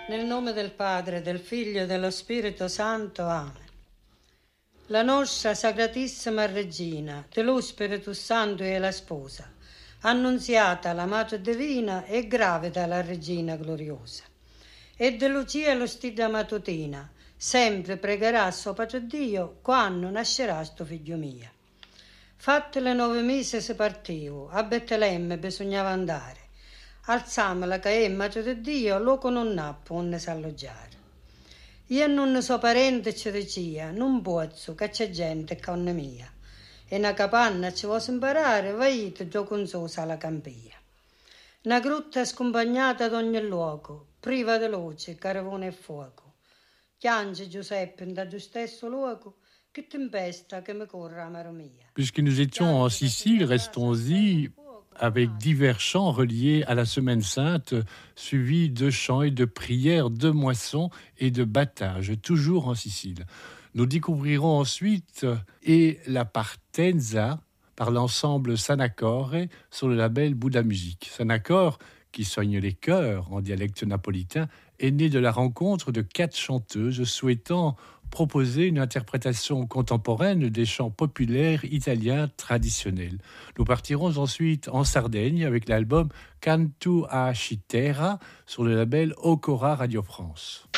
Nel nome del Padre, del Figlio e dello Spirito Santo. Amen. La nostra Sacratissima Regina, dello Spirito Santo e la Sposa, annunziata la Madre Divina e gravida la Regina gloriosa. E de Lucia lo stida matutina, sempre pregherà suo Padre Dio quando nascerà sto figlio mio. Fatte le 9 mesi si partiu, a Betlemme bisognava andare. Alzamela che è Madre di Dio, loco non ha onde s'alloggiare. Io non so parente ci dicia, non pozzo, che c'è gente con mia. E una capanna ci vuoi imparare, vai gioco in sosa alla campia. Una grutta scompagnata ad ogni luogo, priva di luce, carbone e fuoco. Chiange Giuseppe da giù stesso luogo, che tempesta che mi corra amaro mia. Puisque nous étions en Sicile, restons-y avec divers chants reliés à la Semaine Sainte, suivis de chants et de prières, de moissons et de battages, toujours en Sicile. Nous découvrirons ensuite et la partenza par l'ensemble Sanacore sur le label Bouddha Musique. Sanacore, qui soigne les chœurs en dialecte napolitain, est né de la rencontre de 4 chanteuses souhaitant proposer une interprétation contemporaine des chants populaires italiens traditionnels. Nous partirons ensuite en Sardaigne avec l'album Cantu a Citera sur le label Ocora Radio France.